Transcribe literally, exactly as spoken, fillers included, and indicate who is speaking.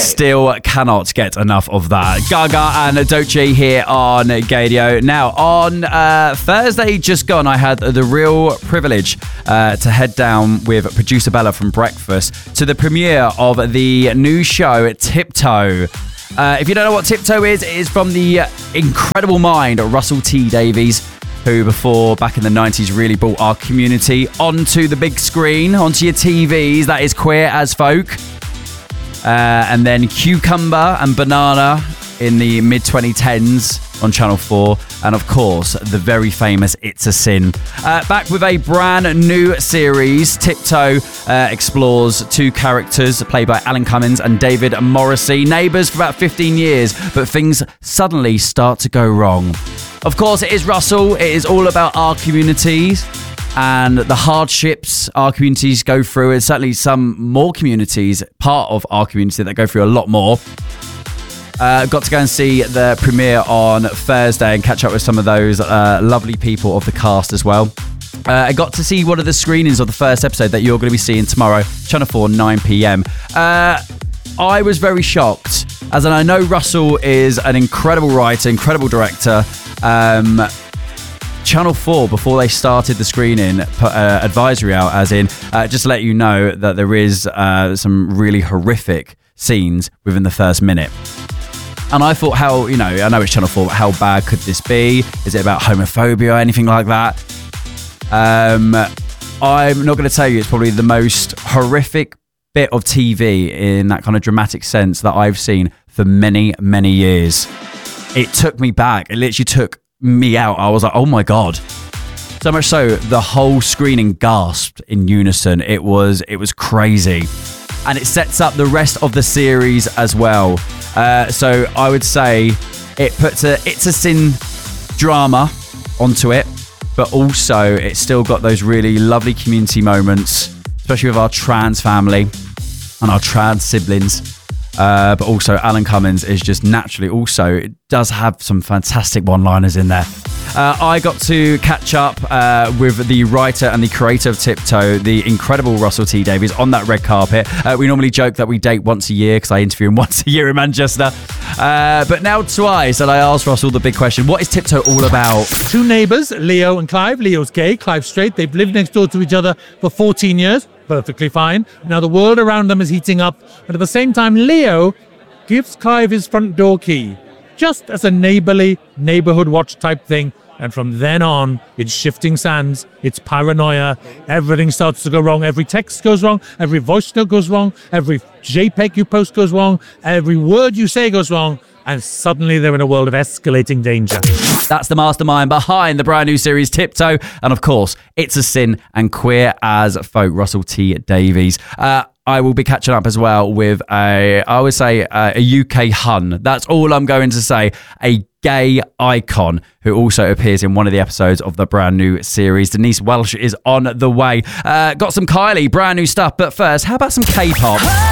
Speaker 1: Still cannot get enough of that. Gaga and Doechii here on Gaydio. Now, on uh, Thursday just gone, I had the real privilege uh, to head down with producer Bella from Breakfast to the premiere of the new show, Tiptoe. Uh, if you don't know what Tiptoe is, it is from the incredible mind of Russell T Davies, who before, back in the nineties, really brought our community onto the big screen, onto your T Vs. That is Queer as Folk. Uh, and then Cucumber and Banana in the mid twenty tens on Channel four. And of course, the very famous It's a Sin. Uh, back with a brand new series. Tiptoe uh, explores two characters played by Alan Cummins and David Morrissey. Neighbours for about fifteen years, but things suddenly start to go wrong. Of course, it is Russell. It is all about our communities and the hardships our communities go through. And certainly some more communities, part of our community, that go through a lot more. Uh, got to go and see the premiere on Thursday and catch up with some of those uh, lovely people of the cast as well. Uh, I got to see one of the screenings of the first episode that you're going to be seeing tomorrow, Channel four, nine p.m. Uh, I was very shocked, as in I know Russell is an incredible writer, incredible director. Um, Channel four, before they started the screening, put uh, advisory out, as in, uh, just to let you know that there is uh, some really horrific scenes within the first minute. And I thought, how, you know, I know it's Channel four, but how bad could this be? Is it about homophobia or anything like that? Um, I'm not going to tell you, it's probably the most horrific bit of T V in that kind of dramatic sense that I've seen for many, many years. It took me back. It literally took me out. I was like, oh my God. So much so, the whole screening gasped in unison. It was, it was crazy. And it sets up the rest of the series as well. Uh, so I would say it puts a It's a Sin drama onto it, but also it's still got those really lovely community moments, especially with our trans family and our trans siblings. Uh, but also Alan Cummins is just naturally also, it does have some fantastic one-liners in there. Uh, I got to catch up uh, with the writer and the creator of Tiptoe, the incredible Russell T Davies, on that red carpet. Uh, we normally joke that we date once a year because I interview him once a year in Manchester. Uh, but now twice, and I asked Russell the big question, what is Tiptoe all about?
Speaker 2: Two neighbours, Leo and Clive. Leo's gay, Clive's straight. They've lived next door to each other for fourteen years. Perfectly fine. Now the world around them is heating up, and at the same time, Leo gives Clive his front door key, just as a neighbourly neighbourhood watch type thing. And from then on, it's shifting sands, it's paranoia, everything starts to go wrong, every text goes wrong, every voice note goes wrong, every JPEG you post goes wrong, every word you say goes wrong, and suddenly they're in a world of escalating danger.
Speaker 1: That's the mastermind behind the brand new series Tiptoe, and of course, It's a Sin and Queer as Folk, Russell T Davies. Uh, I will be catching up as well with a, I would say, a, a U K Hun. That's all I'm going to say. A gay icon who also appears in one of the episodes of the brand new series. Denise Welch is on the way. Uh, got some Kylie, brand new stuff. But first, how about some K-pop?